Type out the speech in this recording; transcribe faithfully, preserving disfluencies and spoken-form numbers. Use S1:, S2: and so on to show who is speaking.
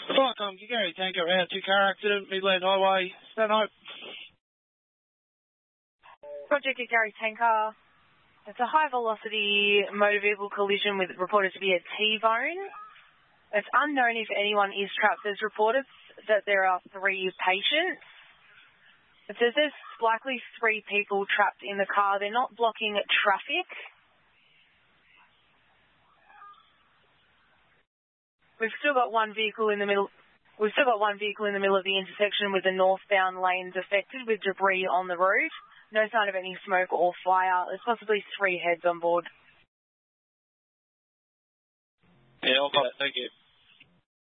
S1: Viacom, Gary Tanker around two car accident, Midland Highway, Stanhope.
S2: Project Gary Tanker. It's a high velocity motor vehicle collision with reported to be a T-bone. It's unknown if anyone is trapped. There's reported that there are three patients. It says there's likely three people trapped in the car. They're not blocking traffic. We've still got one vehicle in the middle. We've still got one vehicle in the middle of the intersection with the northbound lanes affected with debris on the road. No sign of any smoke or fire. There's possibly three heads on board.
S1: Yeah, okay. Thank you.